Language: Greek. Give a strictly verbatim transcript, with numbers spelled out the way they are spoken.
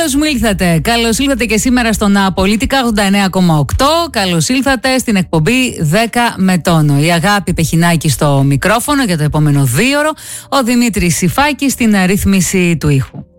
Καλώς μου ήλθατε. Καλώς ήλθατε και σήμερα στον Πολιτικά ογδόντα εννέα κόμμα οκτώ. Καλώς ήλθατε στην εκπομπή δέκα με τόνο. Η Αγάπη Πεχινάκη στο μικρόφωνο για το επόμενο δύο ώρο. Ο Δημήτρης Σιφάκης στην ρύθμιση του ήχου.